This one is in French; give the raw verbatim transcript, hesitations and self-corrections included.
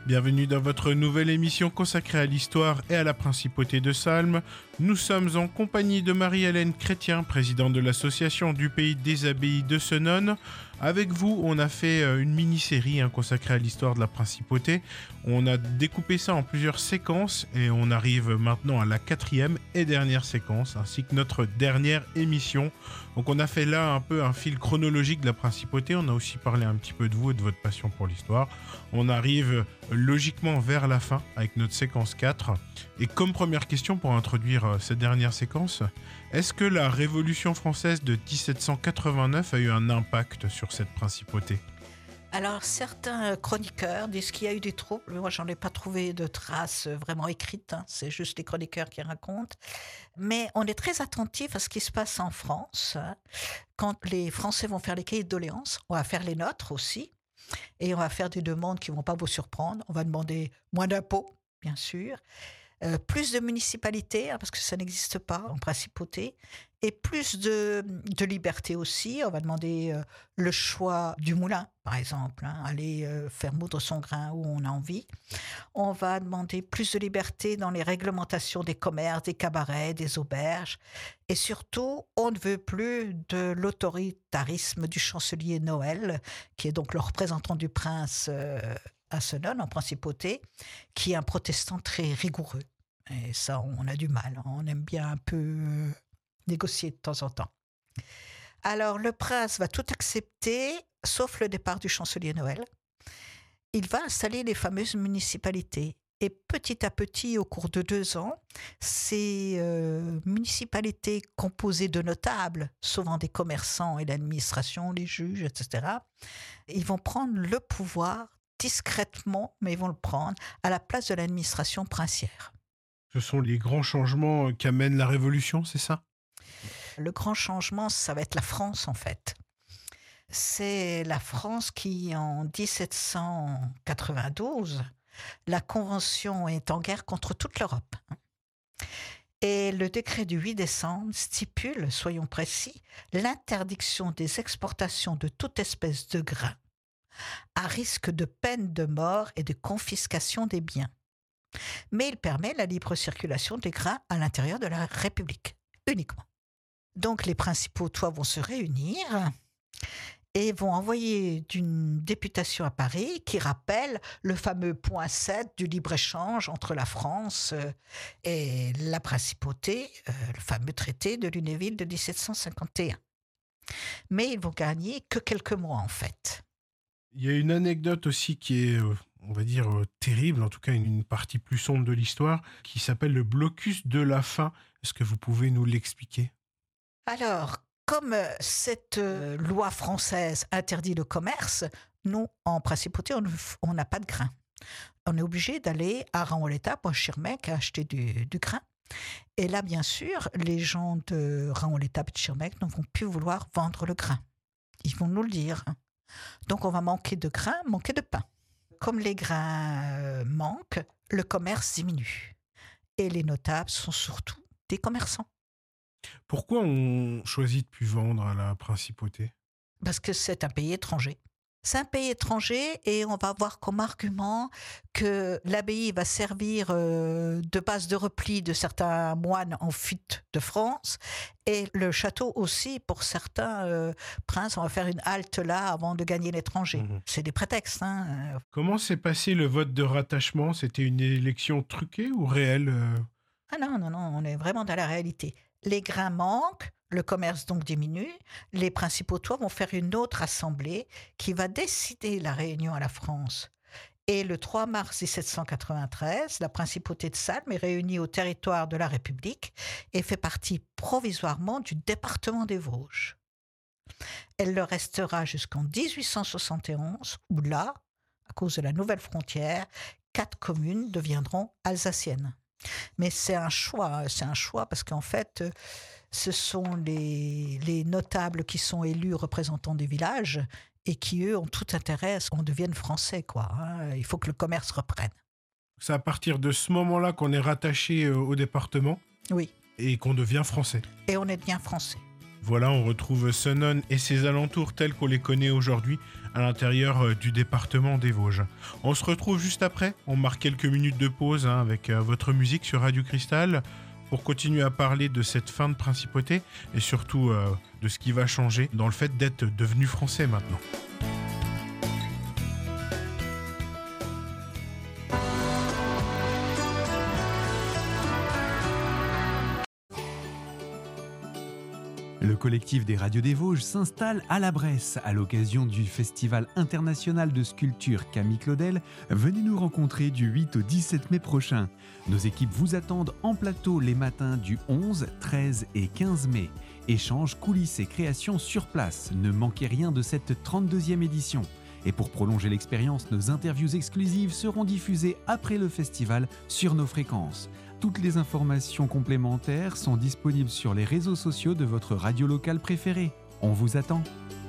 Bienvenue dans votre nouvelle émission consacrée à l'histoire et à la principauté de Salm. Nous sommes en compagnie de Marie-Hélène Chrétien, présidente de l'association du pays des abbayes de Senones. Avec vous, on a fait une mini-série hein, consacrée à l'histoire de la principauté. On a découpé ça en plusieurs séquences et on arrive maintenant à la quatrième et dernière séquence, ainsi que notre dernière émission. Donc on a fait là un peu un fil chronologique de la principauté. On a aussi parlé un petit peu de vous et de votre passion pour l'histoire. On arrive logiquement vers la fin avec notre séquence quatre. Et comme première question pour introduire cette dernière séquence, est-ce que la Révolution française de dix-sept cent quatre-vingt-neuf a eu un impact sur cette principauté ? Alors, certains chroniqueurs disent qu'il y a eu des troubles. Moi, j'en ai pas trouvé de traces vraiment écrites. Hein. C'est juste les chroniqueurs qui racontent. Mais on est très attentif à ce qui se passe en France. Quand les Français vont faire les cahiers de doléances, on va faire les nôtres aussi. Et on va faire des demandes qui vont pas vous surprendre. On va demander moins d'impôts, bien sûr. Euh, plus de municipalités, hein, parce que ça n'existe pas en principauté, et plus de, de liberté aussi. On va demander euh, le choix du moulin, par exemple, hein, aller euh, faire moudre son grain où on a envie. On va demander plus de liberté dans les réglementations des commerces, des cabarets, des auberges. Et surtout, on ne veut plus de l'autoritarisme du chancelier Noël, qui est donc le représentant du prince euh, à Senones, en principauté, qui est un protestant très rigoureux. Et ça, on a du mal. On aime bien un peu euh, négocier de temps en temps. Alors, le prince va tout accepter, sauf le départ du chancelier Noël. Il va installer les fameuses municipalités. Et petit à petit, au cours de deux ans, ces euh, municipalités composées de notables, souvent des commerçants et l'administration, les juges, et cetera, ils vont prendre le pouvoir discrètement, mais ils vont le prendre à la place de l'administration princière. Ce sont les grands changements qu'amène la Révolution, c'est ça ? Le grand changement, ça va être la France, en fait. C'est la France qui, en dix-sept cent quatre-vingt-douze, la Convention est en guerre contre toute l'Europe. Et le décret du huit décembre stipule, soyons précis, l'interdiction des exportations de toute espèce de grain, à risque de peine de mort et de confiscation des biens. Mais il permet la libre circulation des grains à l'intérieur de la République, uniquement. Donc les principaux toits vont se réunir et vont envoyer une députation à Paris qui rappelle le fameux point sept du libre-échange entre la France et la principauté, le fameux traité de Lunéville de dix-sept cent cinquante et un. Mais ils vont gagner que quelques mois en fait. Il y a une anecdote aussi qui est, on va dire, terrible, en tout cas une partie plus sombre de l'histoire, qui s'appelle le blocus de la faim. Est-ce que vous pouvez nous l'expliquer ? Alors, comme cette loi française interdit le commerce, nous, en principauté, on n'a pas de grain. On est obligé d'aller à Raon-l'Étape, à Schirmeck, acheter du, du grain. Et là, bien sûr, les gens de Raon-l'Étape et de Schirmeck ne vont plus vouloir vendre le grain. Ils vont nous le dire. Donc, on va manquer de grain, manquer de pain. Comme les grains manquent, le commerce diminue. Et les notables sont surtout des commerçants. Pourquoi on choisit de ne plus vendre à la principauté ? Parce que c'est un pays étranger. C'est un pays étranger et on va avoir comme argument que l'abbaye va servir de base de repli de certains moines en fuite de France et le château aussi pour certains euh, princes. On va faire une halte là avant de gagner l'étranger. Mmh. C'est des prétextes. Hein. Comment s'est passé le vote de rattachement ? C'était une élection truquée ou réelle ? Ah non, non, non, on est vraiment dans la réalité. Les grains manquent, le commerce donc diminue, les principaux toits vont faire une autre assemblée qui va décider la réunion à la France. Et le trois mars dix-sept cent quatre-vingt-treize, la principauté de Salm est réunie au territoire de la République et fait partie provisoirement du département des Vosges. Elle le restera jusqu'en dix-huit cent soixante et onze, où là, à cause de la nouvelle frontière, quatre communes deviendront alsaciennes. Mais c'est un choix, c'est un choix parce qu'en fait, ce sont les, les notables qui sont élus représentants des villages et qui, eux, ont tout intérêt à ce qu'on devienne français, quoi. Hein. Il faut que le commerce reprenne. C'est à partir de ce moment-là qu'on est rattaché au département ? Oui. Et qu'on devient français ? Et on est bien français. Voilà, on retrouve Senones et ses alentours tels qu'on les connaît aujourd'hui à l'intérieur euh, du département des Vosges. On se retrouve juste après, on marque quelques minutes de pause hein, avec euh, votre musique sur Radio Cristal pour continuer à parler de cette fin de principauté et surtout euh, de ce qui va changer dans le fait d'être devenu français maintenant. Le collectif des Radios des Vosges s'installe à la Bresse à l'occasion du Festival international de sculpture Camille Claudel. Venez nous rencontrer du huit au dix-sept mai prochain. Nos équipes vous attendent en plateau les matins du onze, treize et quinze mai. Échanges, coulisses et créations sur place. Ne manquez rien de cette trente-deuxième édition. Et pour prolonger l'expérience, nos interviews exclusives seront diffusées après le festival sur nos fréquences. Toutes les informations complémentaires sont disponibles sur les réseaux sociaux de votre radio locale préférée. On vous attend.